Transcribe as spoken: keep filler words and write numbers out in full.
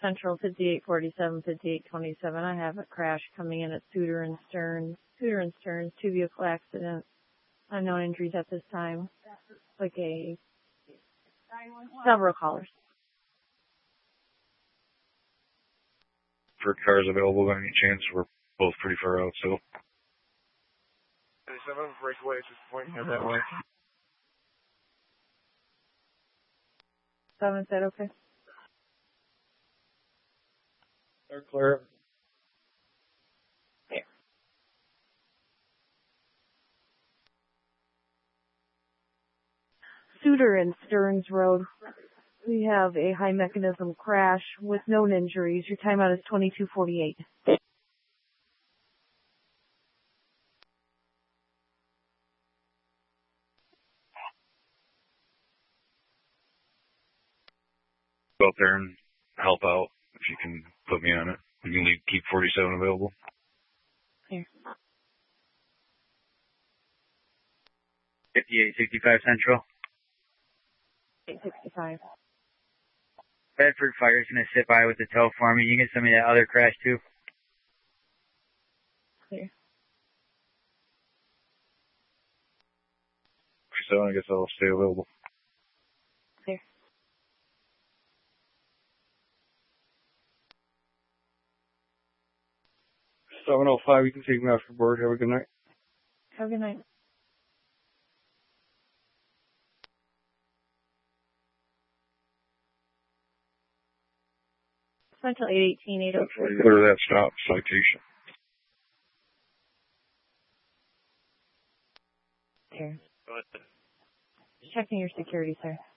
Central fifty-eight forty-seven, fifty-eight twenty-seven. I have a crash coming in at Suter and Stearns. Suter and Stearns, two vehicle accident. Unknown injuries at this time. Like a several callers. For cars available by any chance, we're both pretty far out, so. Some of them break away at this point, head that way. Seven, is that okay? They're clear. Yeah. Suter and Stearns Road. We have a high mechanism crash with known injuries. Your timeout is twenty-two forty-eight. Go out there and help out if you can put me on it. You can leave, keep forty-seven available. Here. fifty-eight sixty-five Central. eight sixty-five. Bedford Fire's going to sit by with the tow for me. You can send me that other crash too. Clear. So I guess I'll stay available. Clear. seven oh five, you can take me after board. Have a good night. Have a good night. Central eight eighteen, eight oh four. Clear that stop citation. Here. Checking your security, sir.